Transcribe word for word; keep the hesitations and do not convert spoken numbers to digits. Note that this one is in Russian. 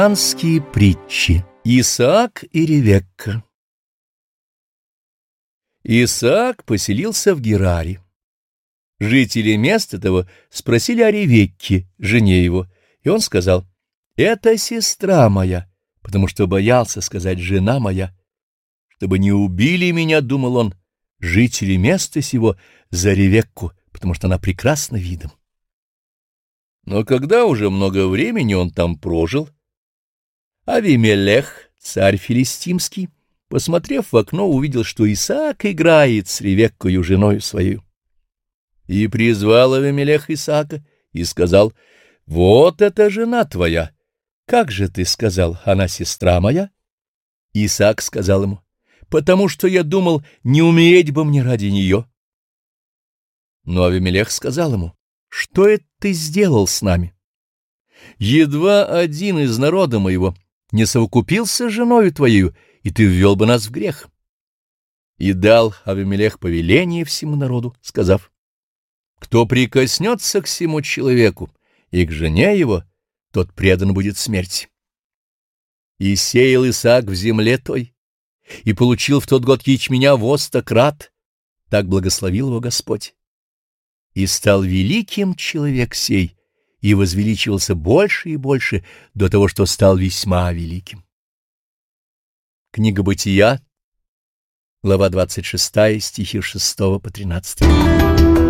Христианские притчи. Исаак и Ревекка. Исаак поселился в Гераре. Жители места того спросили о Ревекке, жене его, и он сказал: «Это сестра моя», потому что боялся сказать «жена моя». Чтобы не убили меня, думал он, жители места сего, за Ревекку, потому что она прекрасна видом. Но когда уже много времени он там прожил, Авимелех, царь филистимский, посмотрев в окно, увидел, что Исаак играет с Ревеккою, женою своей. И призвал Авимелех Исаака и сказал: «Вот эта жена твоя. Как же ты сказал, она сестра моя?» Исаак сказал ему: «Потому что я думал, не умереть бы мне ради нее». Но Авимелех сказал ему: «Что это ты сделал с нами? Едва один из народа моего не совокупился с женою твоею, и ты ввел бы нас в грех». И дал Авимелех повеление всему народу, сказав: «Кто прикоснется к сему человеку и к жене его, тот предан будет смерти». И сеял Исаак в земле той, и получил в тот год ячменя во сто крат, так благословил его Господь. И стал великим человек сей, и возвеличивался больше и больше, до того, что стал весьма великим. Книга Бытия, глава двадцать шестая, стихи с шестого по тринадцатый.